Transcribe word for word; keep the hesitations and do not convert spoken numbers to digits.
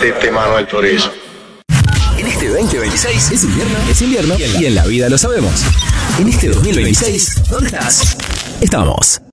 Tete Manuel Turizo. En este veinte veintiséis es invierno, es invierno y en la vida lo sabemos. En este dos mil veintiséis, ¿dónde estás? Estamos.